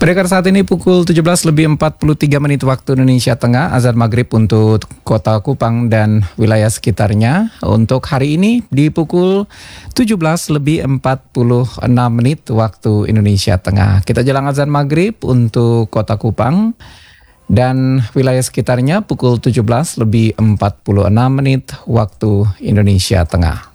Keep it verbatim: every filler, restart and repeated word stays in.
Pendengar, saat ini pukul tujuh belas lebih empat puluh tiga menit waktu Indonesia Tengah, azan maghrib untuk Kota Kupang dan wilayah sekitarnya. Untuk hari ini di pukul tujuh belas lebih empat puluh enam menit waktu Indonesia Tengah. Kita jelang azan maghrib untuk Kota Kupang dan wilayah sekitarnya pukul tujuh belas lebih empat puluh enam menit waktu Indonesia Tengah.